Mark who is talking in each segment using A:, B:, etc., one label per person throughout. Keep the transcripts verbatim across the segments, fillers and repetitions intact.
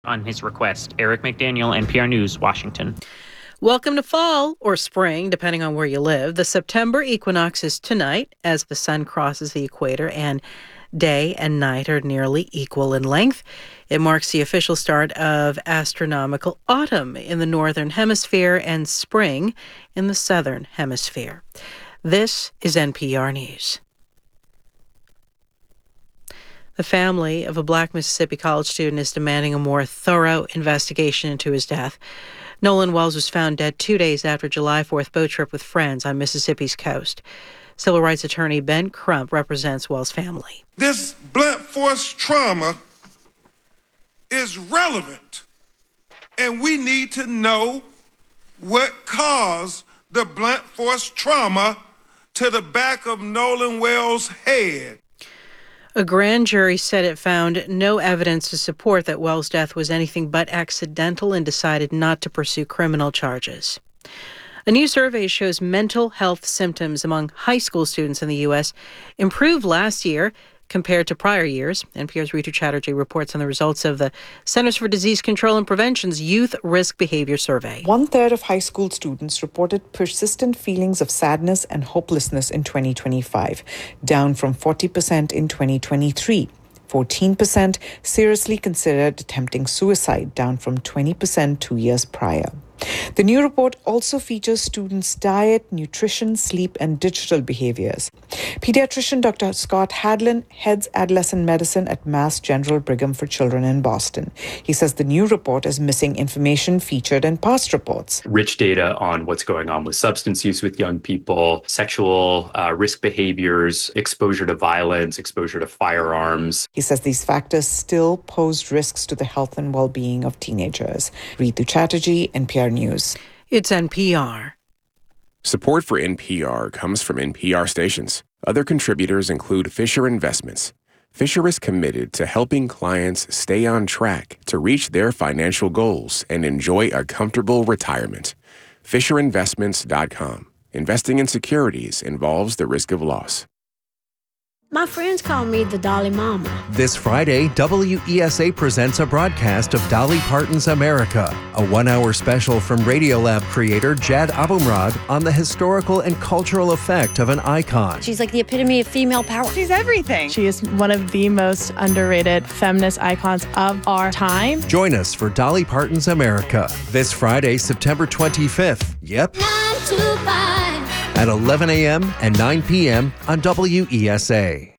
A: On his request. Eric McDaniel, N P R News, Washington.
B: Welcome to fall, or spring, depending on where you live. The September equinox is tonight as the sun crosses the equator, and day and night are nearly equal in length. It marks the official start of astronomical autumn in the northern hemisphere and spring in the southern hemisphere. This is N P R News. The family of a black Mississippi college student is demanding a more thorough investigation into his death. Nolan Wells was found dead two days after a July fourth boat trip with friends on Mississippi's coast. Civil rights attorney Ben Crump represents Wells' family.
C: This blunt force trauma is relevant, and we need to know what caused the blunt force trauma to the back of Nolan Wells' head.
B: A grand jury said it found no evidence to support that Wells' death was anything but accidental and decided not to pursue criminal charges. A new survey shows mental health symptoms among high school students in the U S improved last year compared to prior years. N P R's Ritu Chatterjee reports on the results of the Centers for Disease Control and Prevention's Youth Risk Behavior Survey.
D: One third of high school students reported persistent feelings of sadness and hopelessness in twenty twenty-five, down from forty percent in twenty twenty-three. fourteen percent seriously considered attempting suicide, down from twenty percent two years prior. The new report also features students' diet, nutrition, sleep, and digital behaviors. Pediatrician Doctor Scott Hadlin heads adolescent medicine at Mass General Brigham for Children in Boston. He says the new report is missing information featured in past reports.
E: Rich data on what's going on with substance use with young people, sexual uh, risk behaviors, exposure to violence, exposure to firearms.
D: He says these factors still pose risks to the health and well-being of teenagers. Ritu Chatterjee, N P R News.
B: It's N P R.
F: Support for N P R comes from N P R stations. Other contributors include Fisher Investments. Fisher is committed to helping clients stay on track to reach their financial goals and enjoy a comfortable retirement. Fisher Investments dot com. Investing in securities involves the risk of loss.
G: My friends call me the Dolly Mama.
H: This Friday, W E S A presents a broadcast of Dolly Parton's America, a one-hour special from Radiolab creator Jad Abumrad on the historical and cultural effect of an icon.
G: She's like the epitome of female power.
I: She's everything. She is one of the most underrated feminist icons of our time.
H: Join us for Dolly Parton's America, this Friday, September twenty-fifth. Yep.
G: nine to five.
H: At eleven a.m. and nine p.m. on W E S A.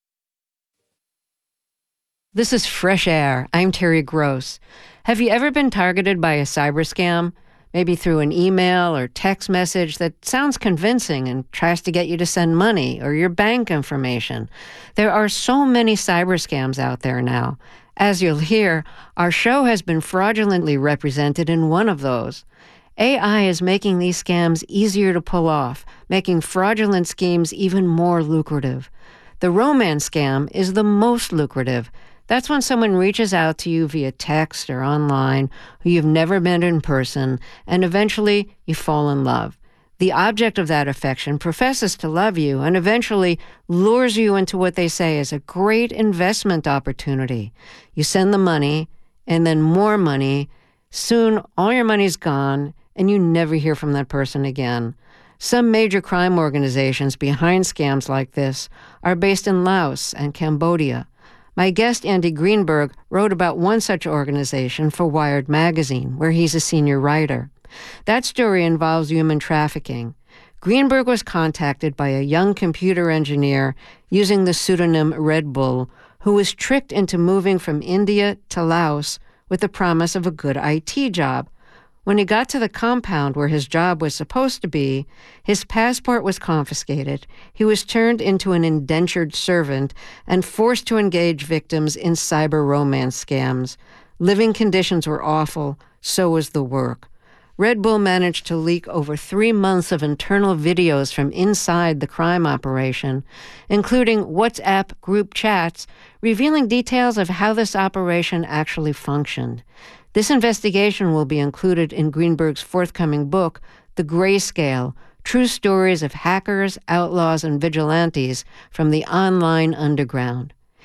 J: This is Fresh Air. I'm Terry Gross. Have you ever been targeted by a cyber scam? Maybe through an email or text message that sounds convincing and tries to get you to send money or your bank information. There are so many cyber scams out there now. As you'll hear, our show has been fraudulently represented in one of those. A I is making these scams easier to pull off, making fraudulent schemes even more lucrative. The romance scam is the most lucrative. That's when someone reaches out to you via text or online, who you've never met in person, and eventually you fall in love. The object of that affection professes to love you and eventually lures you into what they say is a great investment opportunity. You send the money, and then more money. Soon, all your money's gone, and you never hear from that person again. Some major crime organizations behind scams like this are based in Laos and Cambodia. My guest, Andy Greenberg, wrote about one such organization for Wired magazine, where he's a senior writer. That story involves human trafficking. Greenberg was contacted by a young computer engineer using the pseudonym Red Bull, who was tricked into moving from India to Laos with the promise of a good I T job. When he got to the compound where his job was supposed to be, his passport was confiscated. He was turned into an indentured servant and forced to engage victims in cyber romance scams. Living conditions were awful, so was the work. Red Bull managed to leak over three months of internal videos from inside the crime operation, including WhatsApp group chats, revealing details of how this operation actually functioned. This investigation will be included in Greenberg's forthcoming book, The Grayscale, True Stories of Hackers, Outlaws, and Vigilantes from the Online Underground.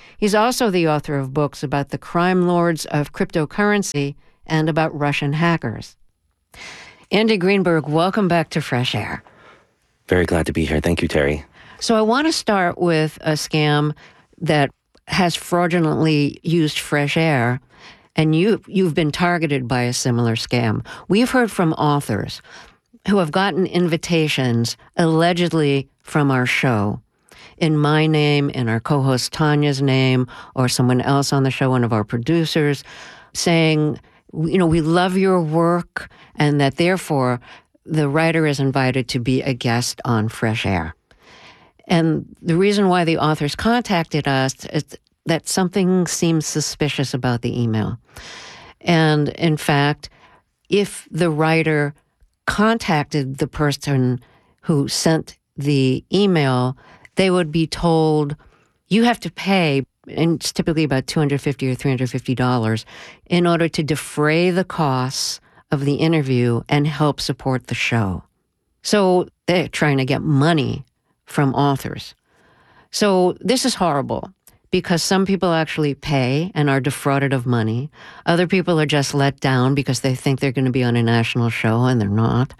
J: He's also the author of books about the crime lords of cryptocurrency and about Russian hackers. Andy Greenberg, welcome back to Fresh Air.
K: Very glad to be here. Thank you, Terry.
J: So I want to start with a scam that has fraudulently used Fresh Air, and you, you've been targeted by a similar scam. We've heard from authors who have gotten invitations allegedly from our show in my name, in our co-host Tanya's name, or someone else on the show, one of our producers, saying, you know, we love your work, and that therefore the writer is invited to be a guest on Fresh Air. And the reason why the authors contacted us is that something seems suspicious about the email. And in fact, if the writer contacted the person who sent the email, they would be told, you have to pay, and it's typically about two hundred fifty dollars or three hundred fifty dollars, in order to defray the costs of the interview and help support the show. So they're trying to get money from authors. So this is horrible because some people actually pay and are defrauded of money. Other people are just let down because they think they're going to be on a national show and they're not.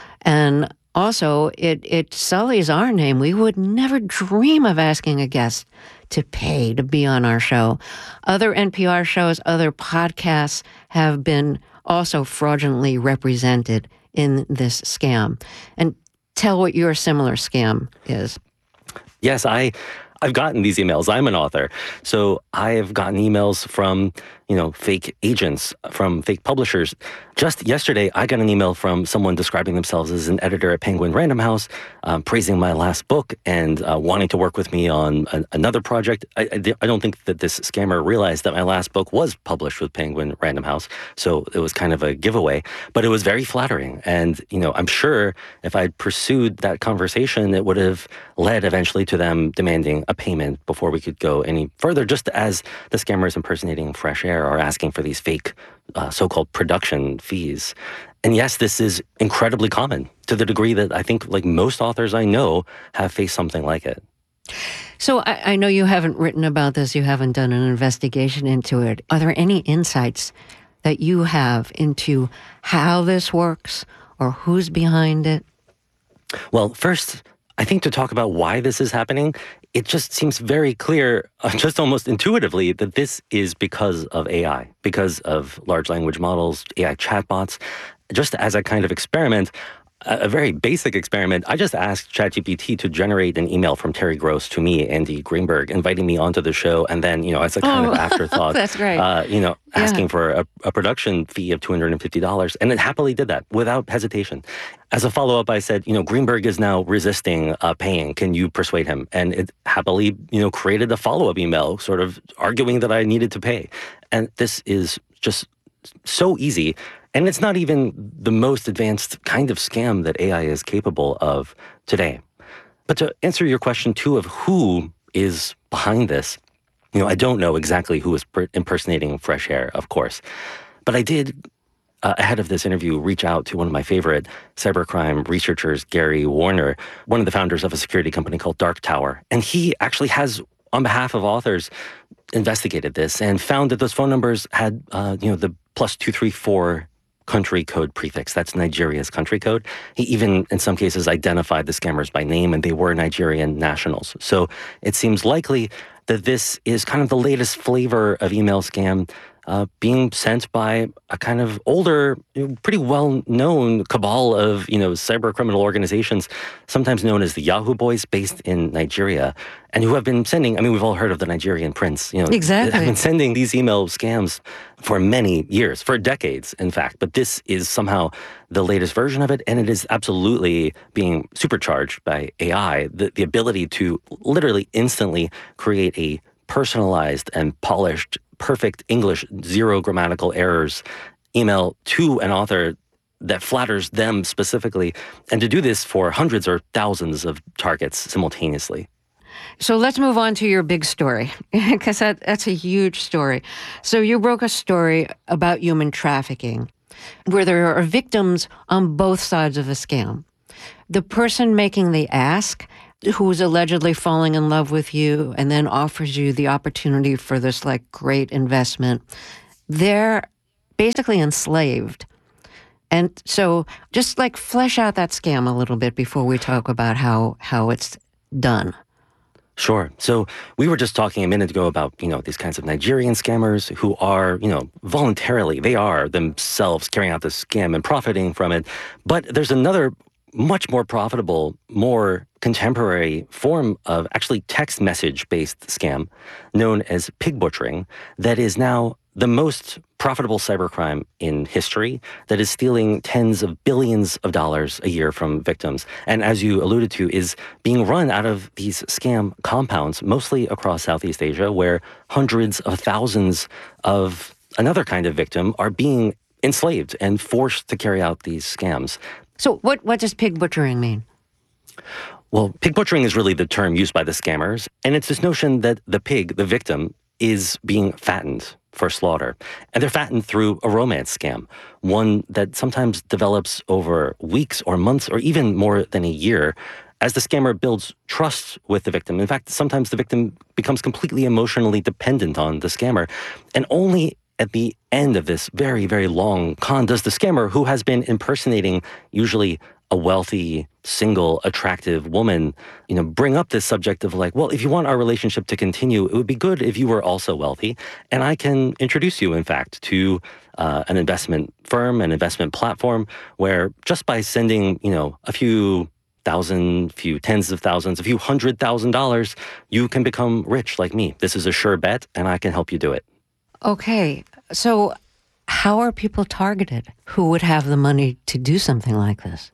J: And also, it, it sullies our name. We would never dream of asking a guest to pay to be on our show. Other N P R shows, other podcasts have been also fraudulently represented in this scam. And tell what your similar scam is.
K: Yes, I, I've gotten these emails. I'm an author. So I have gotten emails from, you know, fake agents, from fake publishers. Just yesterday, I got an email from someone describing themselves as an editor at Penguin Random House, um, praising my last book and uh, wanting to work with me on a, another project. I, I, I don't think that this scammer realized that my last book was published with Penguin Random House, so it was kind of a giveaway. But it was very flattering. And, you know, I'm sure if I'd pursued that conversation, it would have led eventually to them demanding a payment before we could go any further, just as the scammers impersonating Fresh Air are asking for these fake uh, so-called production fees. And yes, this is incredibly common to the degree that I think like most authors I know have faced something like it.
J: So I, I know you haven't written about this, you haven't done an investigation into it. Are there any insights that you have into how this works or who's behind it?
K: Well, first, I think to talk about why this is happening, it just seems very clear, uh, just almost intuitively, that this is because of A I, because of large language models, A I chatbots. Just as a kind of experiment, a, a very basic experiment, I just asked ChatGPT to generate an email from Terry Gross to me, Andy Greenberg, inviting me onto the show, and then, you know, as a kind
J: oh,
K: of afterthought,
J: that's great.
K: Uh, you know, asking
J: yeah.
K: for a, a production fee of two hundred fifty dollars, and it happily did that without hesitation. As a follow-up, I said, you know, Greenberg is now resisting uh, paying. Can you persuade him? And it happily, you know, created a follow-up email sort of arguing that I needed to pay. And this is just so easy. And it's not even the most advanced kind of scam that A I is capable of today. But to answer your question, too, of who is behind this, you know, I don't know exactly who is per- impersonating Fresh Air, of course. But I did, Uh, ahead of this interview, reach out to one of my favorite cybercrime researchers, Gary Warner, one of the founders of a security company called Dark Tower. And he actually has, on behalf of authors, investigated this and found that those phone numbers had, uh, you know, the plus two three four country code prefix. That's Nigeria's country code. He even, in some cases, identified the scammers by name, and they were Nigerian nationals. So it seems likely that this is kind of the latest flavor of email scam Uh, being sent by a kind of older, you know, pretty well-known cabal of, you know, cyber criminal organizations, sometimes known as the Yahoo Boys, based in Nigeria, and who have been sending, I mean, we've all heard of the Nigerian prince, you know,
J: exactly.
K: have been sending these email scams for many years, for decades, in fact. But this is somehow the latest version of it, and it is absolutely being supercharged by A I, the, the ability to literally instantly create a personalized and polished, perfect English, zero grammatical errors email to an author that flatters them specifically, and to do this for hundreds or thousands of targets simultaneously.
J: So let's move on to your big story, because that, that's a huge story. So you broke a story about human trafficking, where there are victims on both sides of a scam. The person making the ask who's allegedly falling in love with you and then offers you the opportunity for this like great investment, they're basically enslaved. And so just like flesh out that scam a little bit before we talk about how, how it's done.
K: Sure. So we were just talking a minute ago about, you know, these kinds of Nigerian scammers who are, you know, voluntarily, they are themselves carrying out this scam and profiting from it. But there's another much more profitable, more contemporary form of actually text message-based scam known as pig butchering that is now the most profitable cybercrime in history that is stealing tens of billions of dollars a year from victims. And as you alluded to, is being run out of these scam compounds, mostly across Southeast Asia, where hundreds of thousands of another kind of victim are being enslaved and forced to carry out these scams.
J: So what, what does pig butchering mean?
K: Well, pig butchering is really the term used by the scammers, and it's this notion that the pig, the victim, is being fattened for slaughter. And they're fattened through a romance scam, one that sometimes develops over weeks or months or even more than a year as the scammer builds trust with the victim. In fact, sometimes the victim becomes completely emotionally dependent on the scammer. And only at the end of this very, very long con does the scammer, who has been impersonating usually a wealthy, single, attractive woman, you know, bring up this subject of like, well, if you want our relationship to continue, it would be good if you were also wealthy. And I can introduce you, in fact, to uh, an investment firm, an investment platform, where just by sending, you know, a few thousand, few tens of thousands, a few hundred thousand dollars, you can become rich like me. This is a sure bet, and I can help you do it.
J: Okay, so how are people targeted who would have the money to do something like this?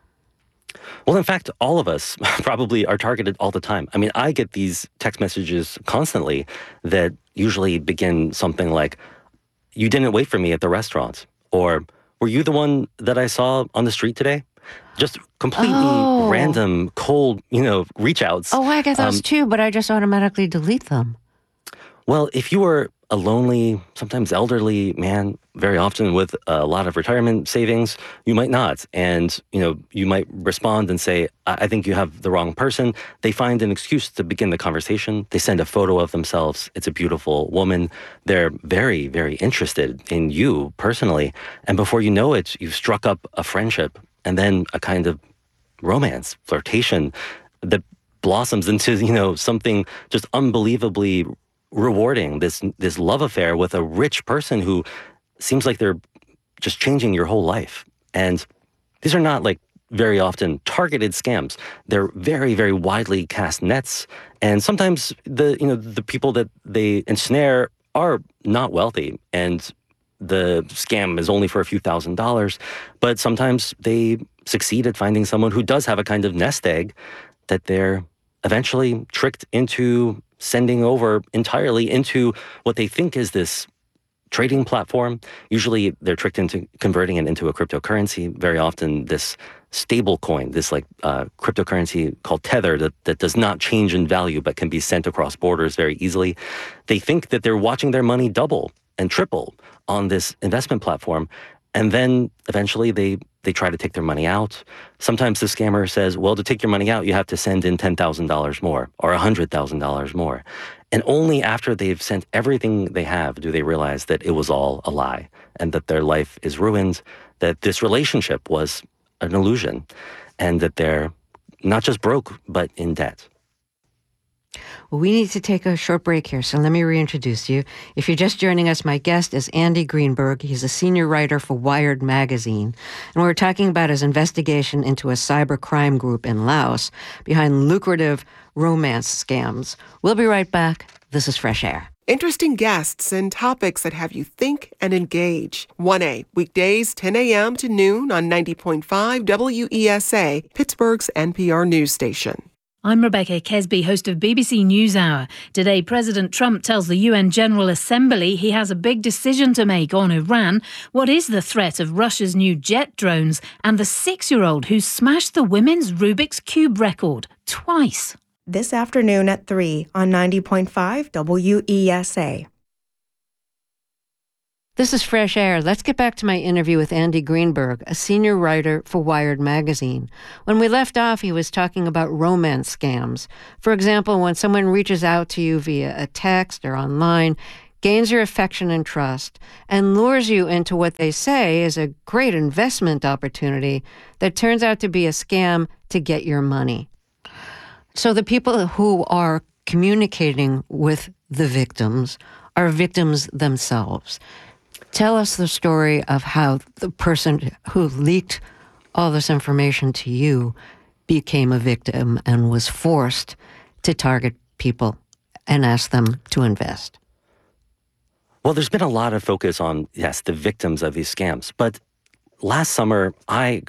K: Well, in fact, all of us probably are targeted all the time. I mean, I get these text messages constantly that usually begin something like, you didn't wait for me at the restaurant, or were you the one that I saw on the street today? Just completely
J: oh.
K: random, cold, you know, reach outs.
J: Oh, I get those um, too, but I just automatically delete them.
K: Well, if you were a lonely, sometimes elderly man, very often with a lot of retirement savings, you might not. And, you know, you might respond and say, I think you have the wrong person. They find an excuse to begin the conversation. They send a photo of themselves. It's a beautiful woman. They're very, very interested in you personally. And before you know it, you've struck up a friendship and then a kind of romance, flirtation that blossoms into, you know, something just unbelievably rewarding, this this love affair with a rich person who seems like they're just changing your whole life. And these are not like very often targeted scams. They're very, very widely cast nets. And sometimes the, you know, the people that they ensnare are not wealthy, and the scam is only for a few thousand dollars. But sometimes they succeed at finding someone who does have a kind of nest egg that they're eventually tricked into sending over entirely into what they think is this trading platform. Usually they're tricked into converting it into a cryptocurrency. Very often this stable coin, this like uh, cryptocurrency called Tether that, that does not change in value but can be sent across borders very easily. They think that they're watching their money double and triple on this investment platform. And then eventually they, they try to take their money out. Sometimes the scammer says, well, to take your money out, you have to send in ten thousand dollars more or one hundred thousand dollars more. And only after they've sent everything they have do they realize that it was all a lie and that their life is ruined, that this relationship was an illusion, and that they're not just broke, but in debt.
J: Well, we need to take a short break here, so let me reintroduce you. If you're just joining us, my guest is Andy Greenberg. He's a senior writer for Wired magazine, and we're talking about his investigation into a cyber crime group in Laos behind lucrative romance scams. We'll be right back. This is Fresh Air.
L: Interesting guests and topics that have you think and engage. one A, weekdays ten a.m. to noon on ninety point five W E S A, Pittsburgh's N P R news station.
M: I'm Rebecca Kesby, host of B B C NewsHour. Today, President Trump tells the U N General Assembly he has a big decision to make on Iran. What is the threat of Russia's new jet drones and the six-year-old who smashed the women's Rubik's Cube record twice?
N: This afternoon at three on ninety point five W E S A.
J: This is Fresh Air. Let's get back to my interview with Andy Greenberg, a senior writer for Wired magazine. When we left off, he was talking about romance scams. For example, when someone reaches out to you via a text or online, gains your affection and trust, and lures you into what they say is a great investment opportunity that turns out to be a scam to get your money. So the people who are communicating with the victims are victims themselves. Tell us the story of how the person who leaked all this information to you became a victim and was forced to target people and ask them to invest.
K: Well, there's been a lot of focus on, yes, the victims of these scams. But last summer, I